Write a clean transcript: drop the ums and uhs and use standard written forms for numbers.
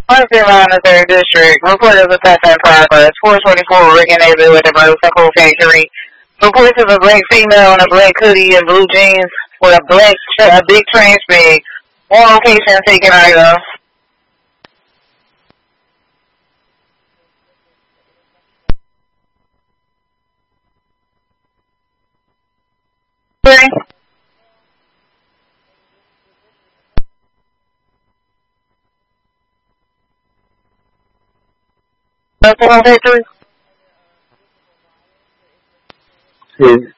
North Carolina 3rd District. Report of attack in progress. 424 Riggin neighborhood at Motorcycle Factory. Reports of a black female in a black hoodie and blue jeans with a big trash bag. On location taken items. Motorcycle Factory. Sí.